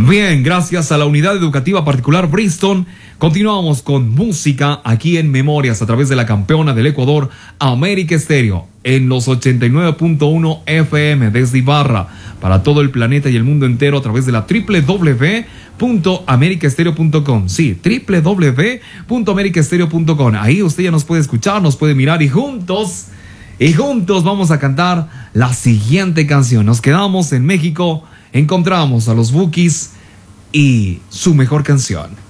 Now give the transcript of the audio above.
Bien, gracias a la Unidad Educativa Particular Bristol, continuamos con música aquí en Memorias a través de la campeona del Ecuador, América Estéreo, en los 89.1 FM desde Ibarra, para todo el planeta y el mundo entero a través de la www.americaestereo.com. Sí, www.americaestereo.com. Ahí usted ya nos puede escuchar, nos puede mirar y juntos vamos a cantar la siguiente canción. Nos quedamos en México. Encontramos a los Bukis y su mejor canción.